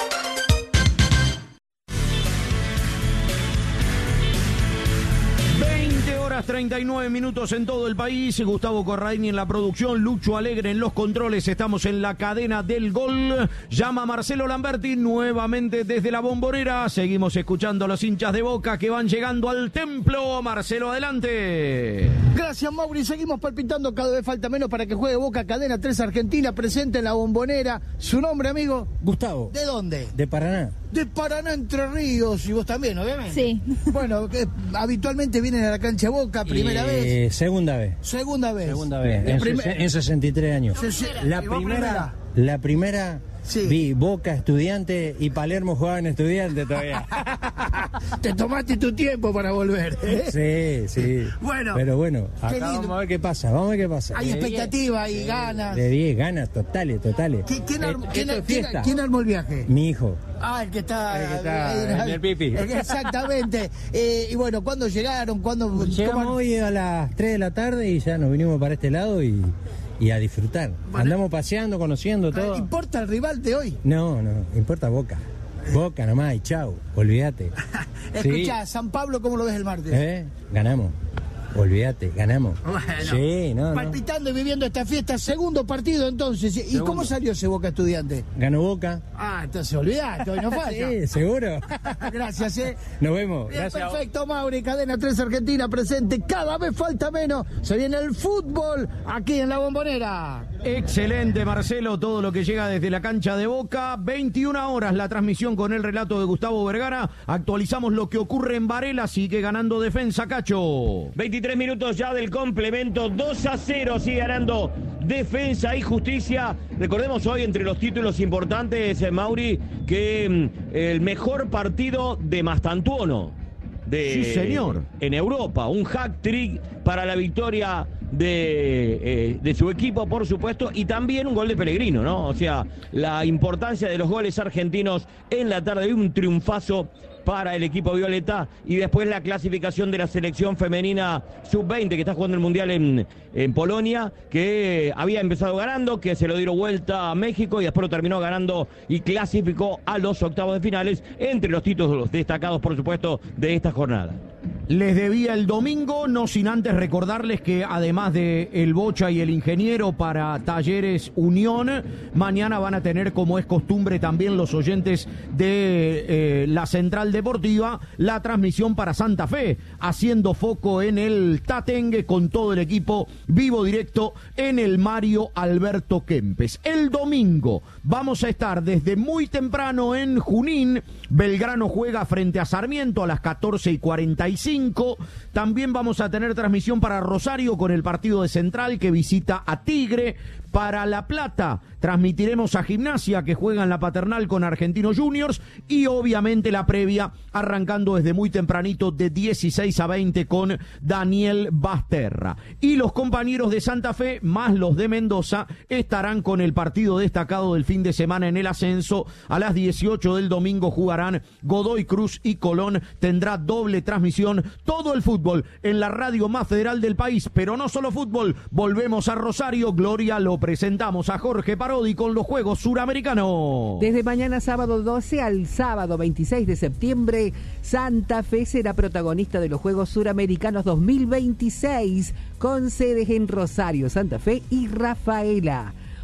treinta y nueve minutos en todo el país. Gustavo Corradini en la producción, Lucho Alegre en los controles. Estamos en la cadena del gol. Llama Marcelo Lamberti nuevamente desde la Bombonera. Seguimos escuchando a los hinchas de Boca que van llegando al templo. Marcelo, adelante. Gracias, Mauri. Seguimos palpitando, cada vez falta menos para que juegue Boca. Cadena tres Argentina, presente en la Bombonera. ¿Su nombre, amigo? Gustavo. ¿De dónde? De Paraná. De Paraná, Entre Ríos. Y vos también, obviamente. Sí. Bueno, eh, habitualmente vienen a la cancha Boca, primera y, vez. Segunda vez. Segunda vez. Segunda vez. En, primer... ses- en sesenta y tres años. Se- se- la, ¿Y vos primera, primera? la primera Sí. vi Boca Estudiante y Palermo jugaban Estudiante todavía. Te tomaste tu tiempo para volver. ¿eh? Sí, sí. Bueno. Pero bueno, acá Qué lindo. vamos a ver qué pasa. Vamos a ver qué pasa. Hay De expectativa diez, y ganas. De diez ganas totales, totales. ¿Qui- ¿Quién, armó, Eh, quién, esto es quién- fiesta. quién armó el viaje? Mi hijo. Ah, el que está... El que está eh, en el pipi. Exactamente. Eh, y bueno, ¿cuándo llegaron? ¿Cuándo...? Llegamos cómo- hoy a las tres de la tarde y ya nos vinimos para este lado y, y a disfrutar. Andamos paseando, conociendo todo. ¿Importa el rival de hoy? No, no, importa Boca. Boca nomás y chau, olvídate. Escuchá, San Pablo, ¿cómo lo ves el martes? ¿Eh? Ganamos. Olvídate, ganamos. Bueno, sí, no, no. palpitando y viviendo esta fiesta, segundo partido entonces. ¿Y Segundo. cómo salió ese Boca Estudiante? Ganó Boca. Ah, entonces olvidate, hoy no falla. Sí, seguro. Gracias, eh. Nos vemos. Bien, Gracias. perfecto, Mauri, Cadena tres Argentina presente. Cada vez falta menos. Se viene el fútbol aquí en la Bombonera. Excelente, Marcelo, todo lo que llega desde la cancha de Boca. veintiuna horas la transmisión con el relato de Gustavo Vergara. Actualizamos lo que ocurre en Varela, sigue ganando Defensa, Cacho. veintitrés minutos ya del complemento, dos a cero sigue ganando Defensa y Justicia. Recordemos hoy entre los títulos importantes, eh, Mauri, que mm, el mejor partido de Mastantuono. De, Sí, señor. En Europa, un hat-trick para la victoria de, eh, de su equipo, por supuesto, y también un gol de Pellegrino, ¿no? O sea, la importancia de los goles argentinos en la tarde de un triunfazo para el equipo violeta, y después la clasificación de la selección femenina sub veinte que está jugando el Mundial en, en Polonia, que había empezado ganando, que se lo dieron vuelta a México y después lo terminó ganando y clasificó a los octavos de finales, entre los títulos destacados, por supuesto, de esta jornada. Les debía el domingo, no sin antes recordarles que además de el Bocha y el Ingeniero para Talleres Unión, mañana van a tener, como es costumbre también los oyentes de eh, la Central Deportiva, la transmisión para Santa Fe, haciendo foco en el Tatengue con todo el equipo vivo directo en el Mario Alberto Kempes. El domingo vamos a estar desde muy temprano en Junín. Belgrano juega frente a Sarmiento a las catorce y cuarenta y cinco. También vamos a tener transmisión para Rosario con el partido de Central que visita a Tigre. Para La Plata transmitiremos a Gimnasia que juega en la Paternal con Argentinos Juniors, y obviamente la previa arrancando desde muy tempranito de dieciséis a veinte con Daniel Basterra. Y los compañeros de Santa Fe más los de Mendoza estarán con el partido destacado del fin de semana en el ascenso. A las dieciocho del domingo jugarán Godoy Cruz y Colón. Tendrá doble transmisión todo el fútbol en la radio más federal del país, pero no solo fútbol. Volvemos a Rosario, Gloria, lo presentamos a Jorge Parodi con los Juegos Suramericanos. Desde mañana sábado doce al sábado veintiséis de septiembre, Santa Fe será protagonista de los Juegos Suramericanos dos mil veintiséis, con sedes en Rosario, Santa Fe y Rafaela.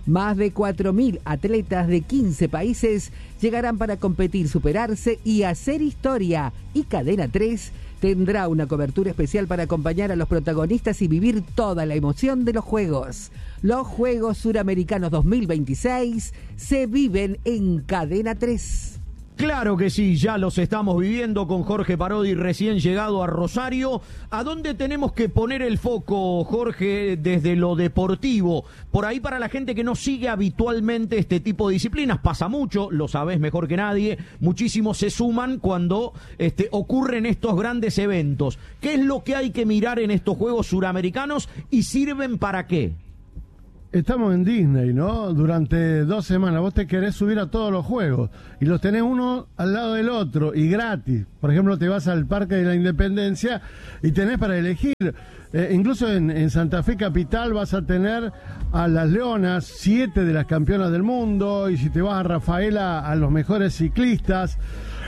Más de cuatro mil atletas de quince países llegarán para competir, superarse y hacer historia. Y Cadena tres tendrá una cobertura especial para acompañar a los protagonistas y vivir toda la emoción de los Juegos. Los Juegos Suramericanos dos mil veintiséis se viven en Cadena tres. Claro que sí, ya los estamos viviendo con Jorge Parodi, recién llegado a Rosario. ¿A dónde tenemos que poner el foco, Jorge, desde lo deportivo? Por ahí, para la gente que no sigue habitualmente este tipo de disciplinas, pasa mucho, lo sabés mejor que nadie, muchísimos se suman cuando este, ocurren estos grandes eventos. ¿Qué es lo que hay que mirar en estos Juegos Suramericanos y sirven para qué? Estamos en Disney, ¿no? Durante dos semanas vos te querés subir a todos los juegos y los tenés uno al lado del otro y gratis. Por ejemplo, te vas al Parque de la Independencia y tenés para elegir. Eh, incluso en, en Santa Fe Capital vas a tener a las Leonas, siete de las campeonas del mundo, y si te vas a Rafaela, a los mejores ciclistas.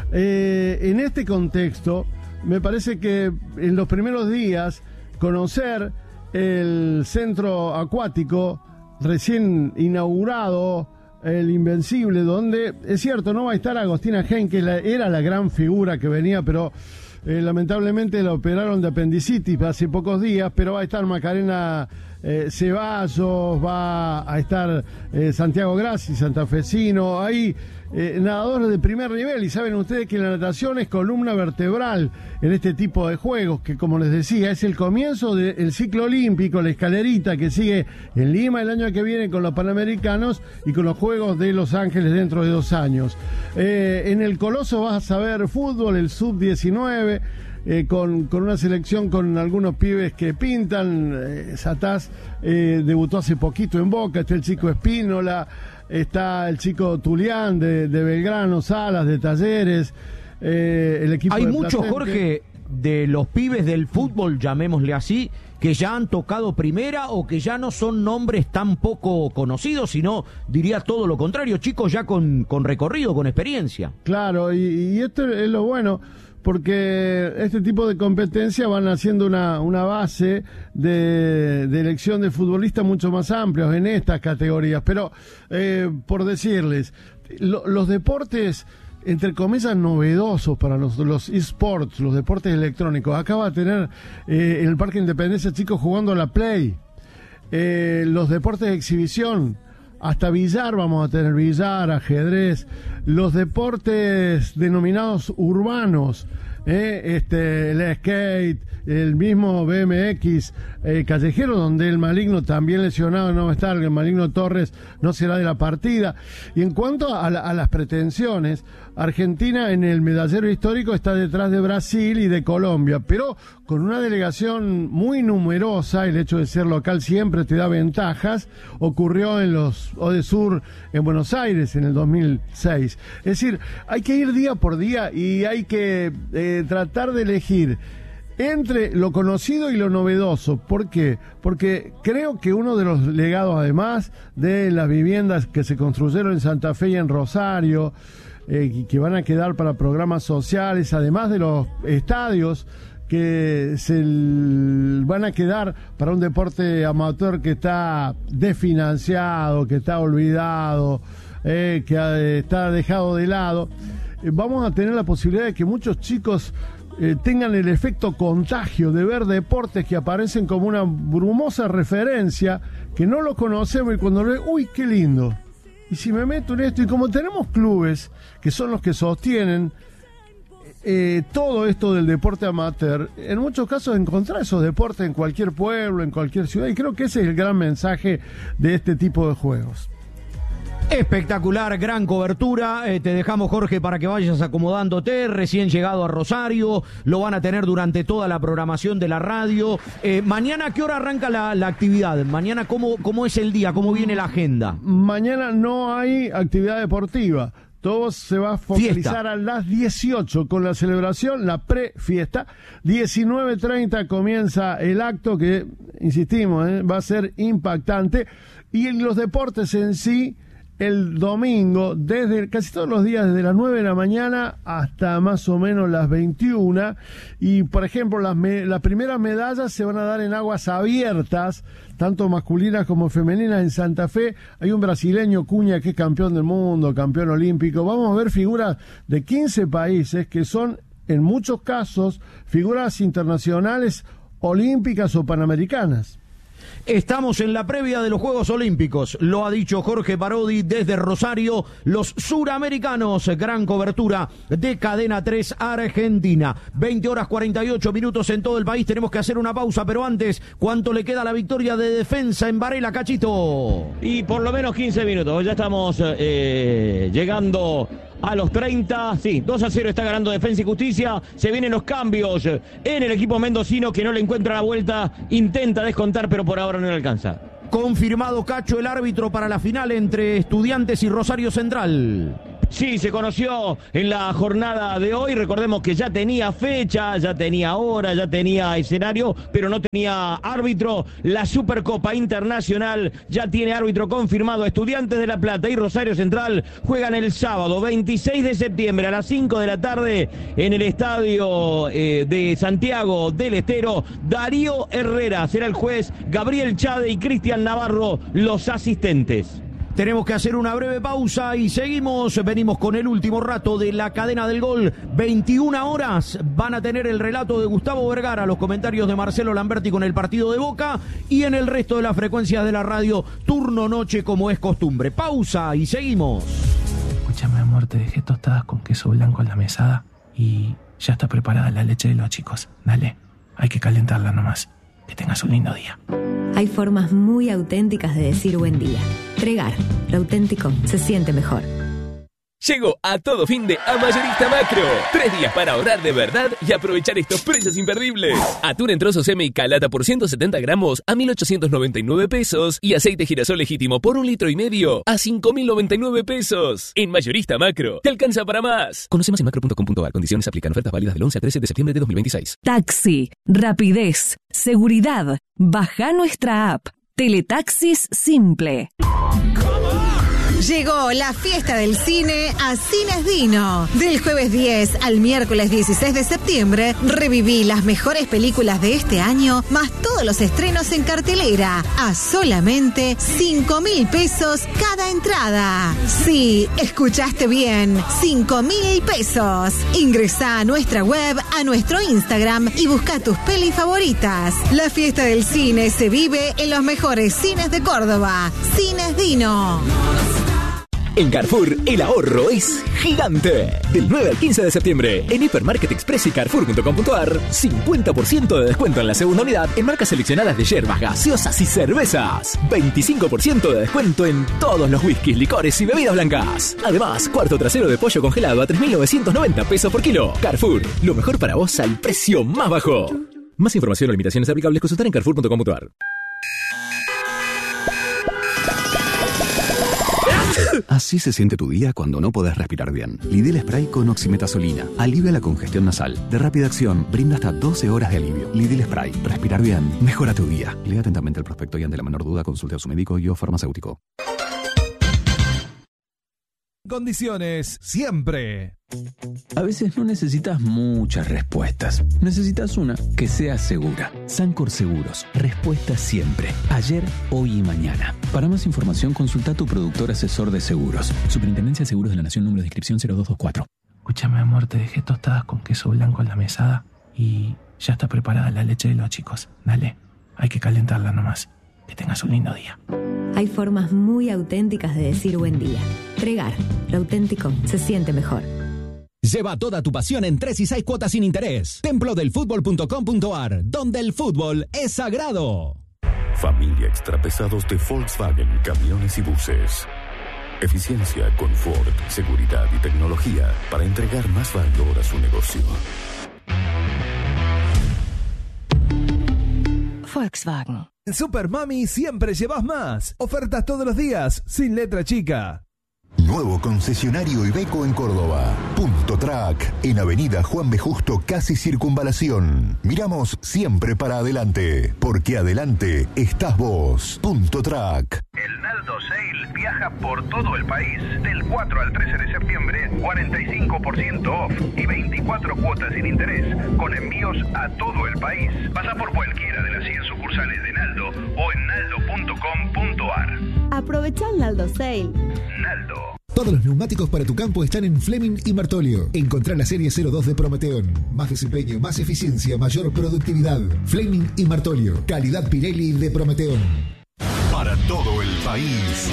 Eh, en este contexto, me parece que en los primeros días conocer el centro acuático recién inaugurado, el Invencible, donde es cierto, no va a estar Agostina Henke, que la, era la gran figura que venía, pero eh, lamentablemente la operaron de apendicitis hace pocos días, pero va a estar Macarena eh, Ceballos, va a estar eh, Santiago Grassi, santafesino, hay eh, nadadores de primer nivel, y saben ustedes que la natación es columna vertebral en este tipo de juegos, que como les decía, es el comienzo del ciclo olímpico, la escalerita que sigue en Lima el año que viene con los Panamericanos y con los Juegos de Los Ángeles dentro de dos años. Eh, en el Coloso vas a ver fútbol, el sub diecinueve, eh, con, con una selección con algunos pibes que pintan. eh, Satás eh, debutó hace poquito en Boca, está el chico Espínola, está el chico Tulián de, de Belgrano, Salas de Talleres, eh, el equipo Hay de muchos, Platense. Jorge, de los pibes del fútbol, llamémosle así, que ya han tocado primera o que ya no son nombres tan poco conocidos, sino, diría todo lo contrario, chicos ya con, con recorrido, con experiencia. Claro, y, y esto es lo bueno, porque este tipo de competencias van haciendo una, una base de, de elección de futbolistas mucho más amplios en estas categorías. Pero, eh, por decirles, lo, los deportes, entre comillas, novedosos para los, los eSports, los deportes electrónicos. Acá va a tener eh, en el Parque Independencia chicos jugando a la Play. Eh, los deportes de exhibición, hasta billar vamos a tener, billar, ajedrez. Los deportes denominados urbanos, eh, este, el skate, el mismo B M X eh, callejero, donde el Maligno también lesionado no va a estar, el Maligno Torres no será de la partida. Y en cuanto a, la, a las pretensiones, Argentina en el medallero histórico está detrás de Brasil y de Colombia, pero con una delegación muy numerosa. El hecho de ser local siempre te da ventajas. Ocurrió en los Odesur en Buenos Aires en el dos mil seis. Es decir, hay que ir día por día y hay que eh, tratar de elegir entre lo conocido y lo novedoso. ¿Por qué? Porque creo que uno de los legados, además de las viviendas que se construyeron en Santa Fe y en Rosario, eh, que van a quedar para programas sociales, además de los estadios que se van a quedar para un deporte amateur que está desfinanciado, que está olvidado, eh, que está dejado de lado, eh, vamos a tener la posibilidad de que muchos chicos eh, tengan el efecto contagio de ver deportes que aparecen como una brumosa referencia, que no lo conocemos, y cuando lo ven, uy, qué lindo. Y si me meto en esto, y como tenemos clubes que son los que sostienen Eh, todo esto del deporte amateur, en muchos casos encontrar esos deportes en cualquier pueblo, en cualquier ciudad, y creo que ese es el gran mensaje de este tipo de juegos. Espectacular, gran cobertura. Eh, te dejamos, Jorge, para que vayas acomodándote. Recién llegado a Rosario, lo van a tener durante toda la programación de la radio. Eh, mañana, ¿a qué hora arranca la, la actividad? Mañana, ¿cómo, ¿cómo es el día? ¿Cómo viene la agenda? Mañana no hay actividad deportiva. Todo se va a focalizar fiesta a las dieciocho con la celebración, la pre-fiesta. diecinueve treinta comienza el acto que, insistimos, ¿eh? va a ser impactante. Y en los deportes en sí, el domingo, desde casi todos los días, desde las nueve de la mañana hasta más o menos las veintiuna. Y, por ejemplo, las, me, las primeras medallas se van a dar en aguas abiertas, tanto masculinas como femeninas, en Santa Fe. Hay un brasileño, Cuña, que es campeón del mundo, campeón olímpico. Vamos a ver figuras de quince países que son, en muchos casos, figuras internacionales, olímpicas o panamericanas. Estamos en la previa de los Juegos Olímpicos, lo ha dicho Jorge Parodi desde Rosario, los suramericanos, gran cobertura de Cadena tres Argentina. veinte horas cuarenta y ocho minutos en todo el país, tenemos que hacer una pausa, pero antes, ¿cuánto le queda a la victoria de Defensa en Varela, Cachito? Y por lo menos quince minutos, ya estamos eh, llegando a los treinta, sí, dos a cero está ganando Defensa y Justicia. Se vienen los cambios en el equipo mendocino, que no le encuentra la vuelta, intenta descontar, pero por ahora no le alcanza. Confirmado, Cacho, el árbitro para la final entre Estudiantes y Rosario Central. Sí, se conoció en la jornada de hoy. Recordemos que ya tenía fecha, ya tenía hora, ya tenía escenario, pero no tenía árbitro. La Supercopa Internacional ya tiene árbitro confirmado. Estudiantes de La Plata y Rosario Central juegan el sábado veintiséis de septiembre a las cinco de la tarde en el estadio eh, de Santiago del Estero. Darío Herrera será el juez, Gabriel Chade y Cristian Navarro los asistentes. Tenemos que hacer una breve pausa y seguimos. Venimos con el último rato de la cadena del gol. veintiuna horas van a tener el relato de Gustavo Vergara, los comentarios de Marcelo Lamberti con el partido de Boca y en el resto de las frecuencias de la radio, turno noche como es costumbre. Pausa y seguimos. Escúchame, amor, te dejé tostadas con queso blanco en la mesada y ya está preparada la leche de los chicos. Dale, hay que calentarla nomás. Que tengas un lindo día. Hay formas muy auténticas de decir buen día. Tregar, lo auténtico se siente mejor. Llegó a todo fin de a Mayorista Macro. Tres días para ahorrar de verdad y aprovechar estos precios imperdibles. Atún en trozos M y calata por ciento setenta gramos a mil ochocientos noventa y nueve pesos. Y aceite girasol legítimo por un litro y medio a cinco mil noventa y nueve pesos. En Mayorista Macro, te alcanza para más. Conoce más en macro punto com punto a r. Condiciones aplican. Ofertas válidas del once al trece de septiembre de dos mil veintiséis. Taxi, rapidez, seguridad. Baja nuestra app. Teletaxis Simple. Llegó la fiesta del cine a Cines Dino. Del jueves diez al miércoles dieciséis de septiembre, reviví las mejores películas de este año, más todos los estrenos en cartelera, a solamente cinco mil pesos cada entrada. Sí, escuchaste bien, cinco mil pesos. Ingresá a nuestra web, a nuestro Instagram y busca tus pelis favoritas. La fiesta del cine se vive en los mejores cines de Córdoba. Cines Dino. En Carrefour, el ahorro es gigante. Del nueve al quince de septiembre, en Hipermarket Express y Carrefour punto com punto a r, cincuenta por ciento de descuento en la segunda unidad en marcas seleccionadas de yerbas, gaseosas y cervezas. veinticinco por ciento de descuento en todos los whiskies, licores y bebidas blancas. Además, cuarto trasero de pollo congelado a tres mil novecientos noventa pesos por kilo. Carrefour, lo mejor para vos al precio más bajo. Más información o limitaciones aplicables consultar en Carrefour punto com punto a r. Así se siente tu día cuando no podés respirar bien. Lidl Spray con oximetazolina alivia la congestión nasal. De rápida acción, brinda hasta doce horas de alivio. Lidl Spray. Respirar bien mejora tu día. Lea atentamente el prospecto y ante la menor duda consulte a su médico y o farmacéutico. Condiciones siempre. A veces no necesitas muchas respuestas. Necesitas una que sea segura. Sancor Seguros. Respuesta siempre. Ayer, hoy y mañana. Para más información, consulta a tu productor asesor de seguros. Superintendencia de Seguros de la Nación, número de inscripción cero dos dos cuatro. Escúchame, amor, te dejé tostadas con queso blanco en la mesada y ya está preparada la leche de los chicos. Dale, hay que calentarla nomás. Que tengas un lindo día. Hay formas muy auténticas de decir buen día. Tregar, lo auténtico se siente mejor. Lleva toda tu pasión en tres y seis cuotas sin interés. templo del fútbol punto com punto a r, donde el fútbol es sagrado. Familia Extrapesados de Volkswagen, camiones y buses. Eficiencia, confort, seguridad y tecnología para entregar más valor a su negocio. Volkswagen. En Super Mami siempre llevas más. Ofertas todos los días, sin letra chica. Nuevo concesionario Iveco en Córdoba. Punto Track, en Avenida Juan B. Justo, casi Circunvalación. Miramos siempre para adelante, porque adelante estás vos. Punto Track. El Naldo Naldo Sale viaja por todo el país. Del cuatro al trece de septiembre, cuarenta y cinco por ciento off y veinticuatro cuotas sin interés, con envíos a todo el país. Pasa por cualquiera de las cien sucursales de Naldo o en naldo punto com punto ar. Aprovecha el Naldo Sale. Naldo. Todos los neumáticos para tu campo están en Fleming y Martolio. Encontrá la serie cero dos de Prometeon. Más desempeño, más eficiencia, mayor productividad. Fleming y Martolio. Calidad Pirelli de Prometeon. Para todo el país.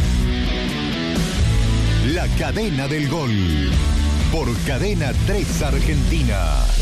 La cadena del gol. Por Cadena tres Argentina.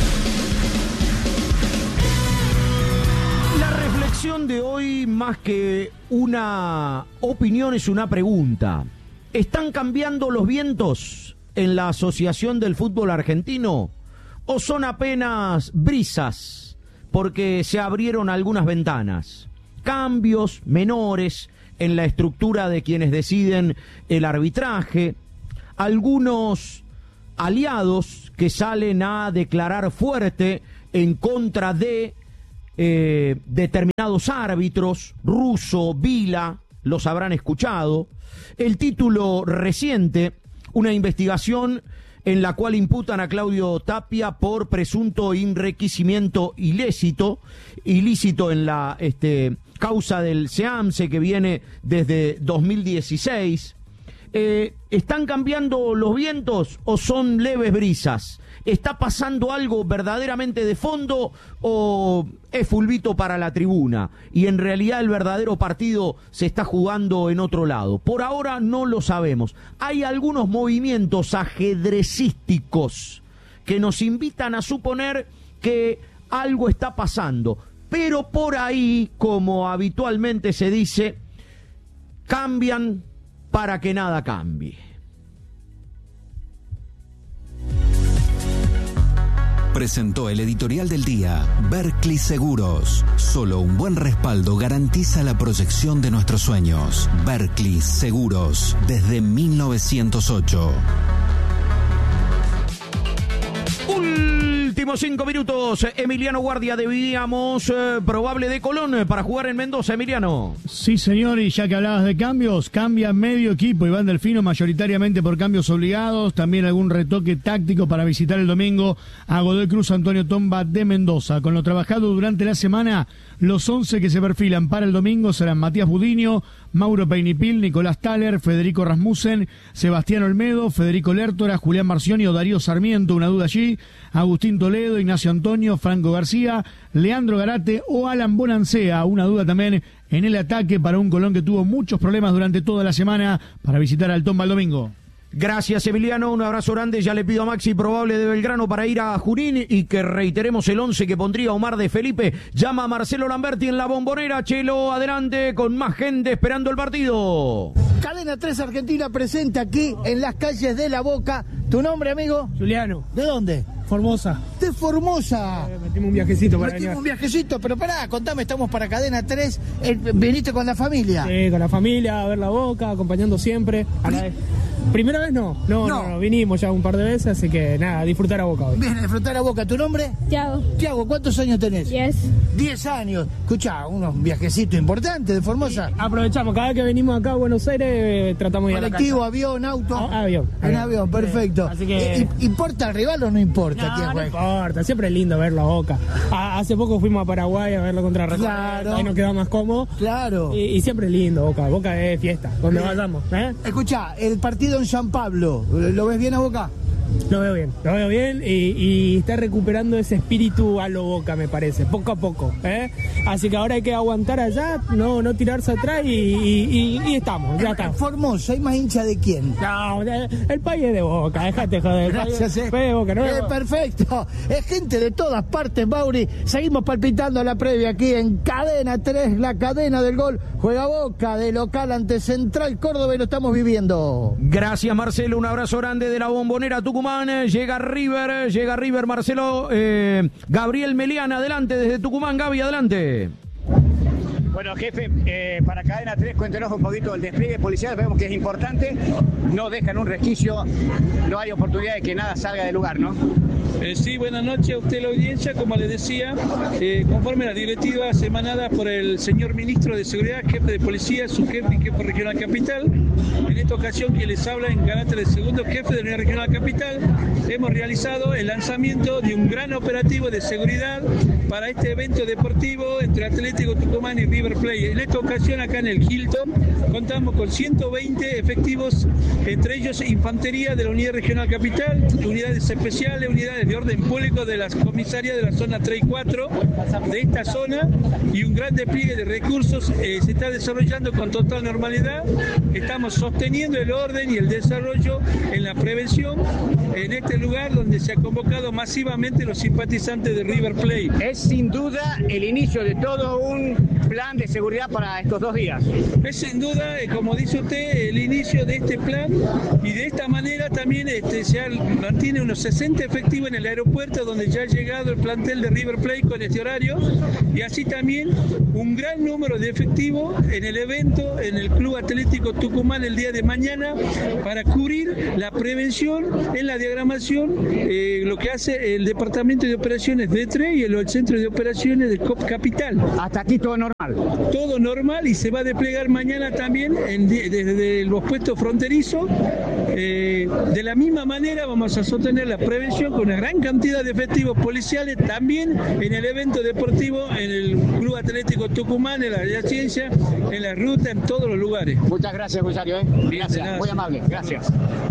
La reflexión de hoy, más que una opinión, es una pregunta. ¿Están cambiando los vientos en la Asociación del Fútbol Argentino? ¿O son apenas brisas porque se abrieron algunas ventanas? Cambios menores en la estructura de quienes deciden el arbitraje. Algunos aliados que salen a declarar fuerte en contra de eh, determinados árbitros, Russo, Vila, los habrán escuchado. El título reciente, una investigación en la cual imputan a Claudio Tapia por presunto enriquecimiento ilícito, ilícito en la este, causa del SEAMSE que viene desde dos mil dieciséis. Eh, ¿Están cambiando los vientos o son leves brisas? ¿Está pasando algo verdaderamente de fondo o es fulbito para la tribuna? Y en realidad el verdadero partido se está jugando en otro lado. Por ahora no lo sabemos. Hay algunos movimientos ajedrecísticos que nos invitan a suponer que algo está pasando. Pero por ahí, como habitualmente se dice, cambian para que nada cambie. Presentó el editorial del día Berkeley Seguros. Solo un buen respaldo garantiza la proyección de nuestros sueños. Berkeley Seguros, desde mil novecientos ocho. Últimos cinco minutos. Emiliano Guardia, debíamos eh, probable de Colón eh, para jugar en Mendoza. Emiliano. Sí, señor, y ya que hablabas de cambios, cambia medio equipo. Iván Delfino mayoritariamente por cambios obligados, también algún retoque táctico para visitar el domingo a Godoy Cruz Antonio Tomba de Mendoza. Con lo trabajado durante la semana, los once que se perfilan para el domingo serán Matías Budiño, Mauro Peinipil, Nicolás Thaler, Federico Rasmussen, Sebastián Olmedo, Federico Lertora, Julián Marcioni o Darío Sarmiento, una duda allí, Agustín Toledo, Ignacio Antonio, Franco García, Leandro Garate o Alan Bonancea, una duda también en el ataque para un Colón que tuvo muchos problemas durante toda la semana para visitar al Tomba el domingo. Gracias, Emiliano, un abrazo grande. Ya le pido a Maxi probable de Belgrano para ir a Junín y que reiteremos el once que pondría Omar de Felipe. Llama a Marcelo Lamberti en la Bombonera. Chelo, adelante con más gente esperando el partido. Cadena tres Argentina presente aquí en las calles de La Boca. ¿Tu nombre, amigo? Juliano. ¿De dónde? Formosa. De Formosa. Eh, metimos un viajecito para Metimos venir. un viajecito, pero pará, contame, estamos para Cadena tres. Eh, ¿Viniste con la familia? Sí, con la familia, a ver La Boca, acompañando siempre. A la vez. ¿Primera vez no? No, no? no, no, vinimos ya un par de veces, así que nada, disfrutar a Boca hoy. Bien, disfrutar a Boca. ¿Tu nombre? Tiago. Tiago, ¿cuántos años tenés? Diez. Diez años. Escuchá, unos viajecitos importantes de Formosa. Sí, aprovechamos, cada vez que venimos acá a Buenos Aires, eh, tratamos de ir a la Colectivo, casa. avión, auto. Ah, avión. En avión, avión, perfecto. Así que... ¿Y, ¿Importa el rival o no importa? No, quién no juega? importa, siempre es lindo verlo a Boca. A, hace poco fuimos a Paraguay a verlo contra Recoleta, Claro. ahí nos quedamos más cómodos. Claro. Y, y siempre es lindo Boca, Boca es fiesta, donde Bien. vayamos. ¿eh? Escuchá, el partido en San Pablo, ¿lo ves bien a Boca? Lo veo bien, lo veo bien y, y está recuperando ese espíritu a lo Boca, me parece, poco a poco. ¿eh? Así que ahora hay que aguantar allá, no no tirarse atrás y, y, y, y estamos, ya está. Formosa, ¿hay más hincha de quién? No, el país es de Boca, déjate joder. Gracias, el eh. país es de Boca, ¿no? Eh, perfecto. Es gente de todas partes, Mauri. Seguimos palpitando la previa aquí en Cadena tres, la cadena del gol. Juega Boca de local ante Central Córdoba y lo estamos viviendo. Gracias, Marcelo, un abrazo grande de la Bombonera Tucumán. Llega River, llega River, Marcelo. eh, Gabriel Melián, adelante desde Tucumán. Gaby, adelante. Bueno, jefe, eh, para Cadena tres, cuéntenos un poquito el despliegue policial. Vemos que es importante, no dejan un resquicio, no hay oportunidad de que nada salga del lugar, ¿no? Eh, sí, buenas noches a usted, la audiencia. Como les decía, eh, conforme a las directivas emanadas por el señor ministro de Seguridad, jefe de policía, su jefe y jefe regional capital, en esta ocasión que les habla en carácter de segundo jefe de la Unidad Regional Capital, hemos realizado el lanzamiento de un gran operativo de seguridad para este evento deportivo entre Atlético Tucumán y River Plate. En esta ocasión, acá en el Hilton, contamos con ciento veinte efectivos, entre ellos infantería de la Unidad Regional Capital, unidades especiales, unidades de orden público de las comisarias de la zona tres y cuatro de esta zona, y un gran despliegue de recursos eh, se está desarrollando con total normalidad. Estamos sosteniendo el orden y el desarrollo en la prevención en este lugar donde se ha convocado masivamente los simpatizantes de River Plate. Es sin duda el inicio de todo un plan de seguridad para estos dos días. Es sin duda, eh, como dice usted, el inicio de este plan, y de esta manera también este, se ha, mantiene unos sesenta efectivos en el aeropuerto, donde ya ha llegado el plantel de River Plate con este horario, y así también un gran número de efectivos en el evento en el Club Atlético Tucumán el día de mañana, para cubrir la prevención en la diagramación, eh, lo que hace el Departamento de Operaciones D tres y el, el Centro de Operaciones de C O P Capital. Hasta aquí todo normal. Todo normal, y se va a desplegar mañana también en, desde los puestos fronterizos. Eh, de la misma manera vamos a sostener la prevención con una gran cantidad de efectivos policiales también en el evento deportivo, en el Club Atlético Tucumán, en la Ciencia, en la ruta, en todos los lugares. Muchas gracias, Rosario. ¿eh? Gracias, muy amable. Gracias.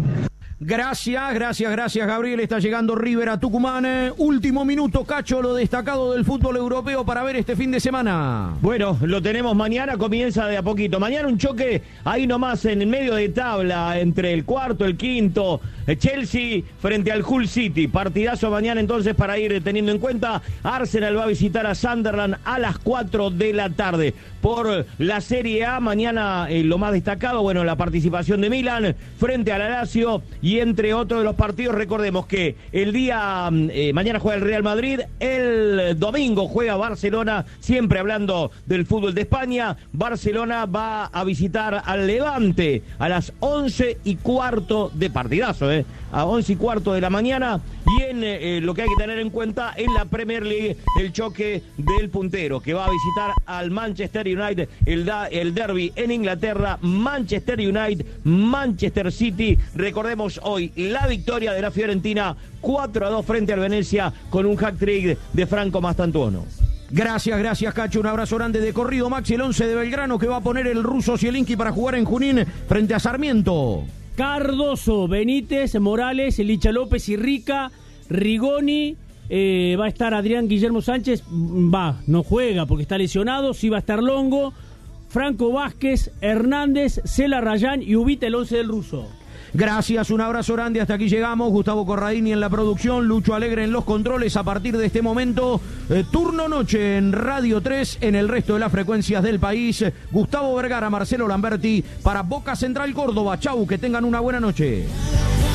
Gracias, gracias, gracias, Gabriel. Está llegando River a Tucumán. Eh, último minuto, Cacho, lo destacado del fútbol europeo para ver este fin de semana. Bueno, lo tenemos mañana, comienza de a poquito. Mañana un choque ahí nomás en el medio de tabla, entre el cuarto, el quinto, Chelsea frente al Hull City. Partidazo mañana entonces para ir teniendo en cuenta. Arsenal va a visitar a Sunderland a las cuatro de la tarde. Por la Serie A, mañana eh, lo más destacado, bueno, la participación de Milan frente a la Lazio, y entre otros de los partidos, recordemos que el día, eh, mañana juega el Real Madrid, el domingo juega Barcelona, siempre hablando del fútbol de España. Barcelona va a visitar al Levante a las once y cuarto de partidazo, eh, a once y cuarto de la mañana. Y en eh, lo que hay que tener en cuenta en la Premier League, el choque del puntero, que va a visitar al Manchester United, el, da, el derby en Inglaterra, Manchester United, Manchester City. Recordemos hoy la victoria de la Fiorentina cuatro a dos frente al Venecia, con un hat-trick de Franco Mastantuono. Gracias, gracias, Cacho. Un abrazo grande de corrido, Maxi. El once de Belgrano que va a poner el ruso Zielinski para jugar en Junín frente a Sarmiento. Cardoso, Benítez, Morales, Licha López y Rica, Rigoni, eh, va a estar Adrián Guillermo Sánchez, va, no juega porque está lesionado, sí va a estar Longo, Franco Vázquez, Hernández, Cela Rayán y Ubita, el once del ruso. Gracias, un abrazo grande, hasta aquí llegamos. Gustavo Corradini en la producción, Lucho Alegre en los controles. A partir de este momento, eh, turno noche en Radio tres, en el resto de las frecuencias del país. Gustavo Vergara, Marcelo Lamberti para Boca Central Córdoba. Chau, que tengan una buena noche.